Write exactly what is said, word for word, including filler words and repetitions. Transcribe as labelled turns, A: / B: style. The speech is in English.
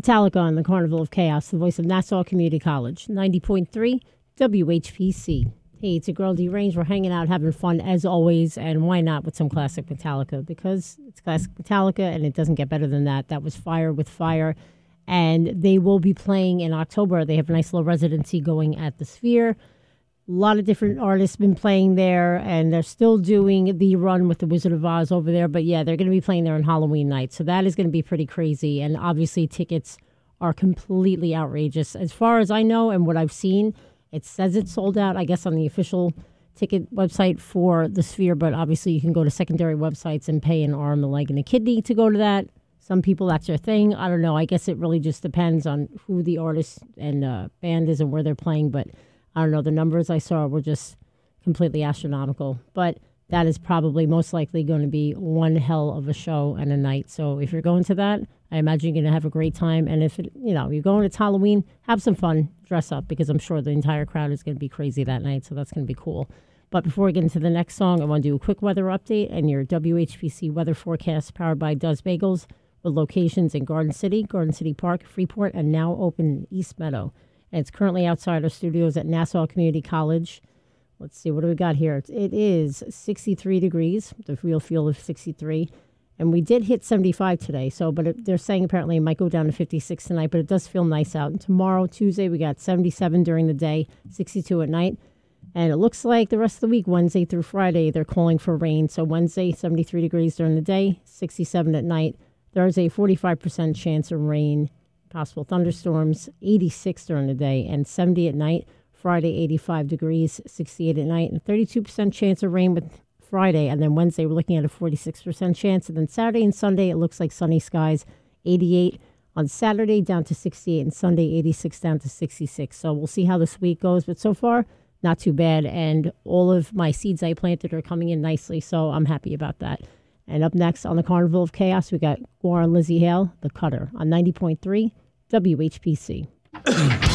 A: Metallica on the Carnival of Chaos, the voice of Nassau Community College, ninety point three W H P C. Hey, it's a girl deranged. We're hanging out, having fun as always, and why not with some classic Metallica? Because it's classic Metallica, and it doesn't get better than that. That was Fire with Fire, and they will be playing in October. They have a nice little residency going at the Sphere. A lot of different artists been playing there, and they're still doing the run with the Wizard of Oz over there. But yeah, they're going to be playing there on Halloween night, so that is going to be pretty crazy. And obviously, tickets are completely outrageous. As far as I know and what I've seen, it says it's sold out, I guess, on the official ticket website for the Sphere. But obviously, you can go to secondary websites and pay an arm, a leg, and a kidney to go to that. Some people, that's their thing. I don't know. I guess it really just depends on who the artist and uh, band is and where they're playing. But I don't know, the numbers I saw were just completely astronomical. But that is probably most likely going to be one hell of a show and a night. So if you're going to that, I imagine you're going to have a great time. And if, it, you know, you're going, it's Halloween, have some fun, dress up, because I'm sure the entire crowd is going to be crazy that night. So that's going to be cool. But before we get into the next song, I want to do a quick weather update and your W H P C weather forecast powered by Does Bagels with locations in Garden City, Garden City Park, Freeport, and now open in East Meadow. And it's currently outside our studios at Nassau Community College. Let's see, what do we got here? It is sixty-three degrees, the real feel of sixty-three. And we did hit seventy-five today, so but it, they're saying apparently it might go down to fifty-six tonight, but it does feel nice out. And tomorrow, Tuesday, we got seventy-seven during the day, sixty-two at night. And it looks like the rest of the week, Wednesday through Friday, they're calling for rain. So Wednesday, seventy-three degrees during the day, sixty-seven at night. Thursday, forty-five percent chance of rain. Possible thunderstorms, eighty-six during the day and seventy at night. Friday, eighty-five degrees, sixty-eight at night, and thirty-two percent chance of rain with Friday. And then Wednesday, we're looking at a forty-six percent chance. And then Saturday and Sunday, it looks like sunny skies, eighty-eight on Saturday down to sixty-eight, and Sunday, eighty-six down to sixty-six. So we'll see how this week goes. But so far, not too bad. And all of my seeds I planted are coming in nicely. So I'm happy about that. And up next on the Carnival of Chaos, we got Gwar and Lizzie Hale, The Cutter, on ninety point three W H P C.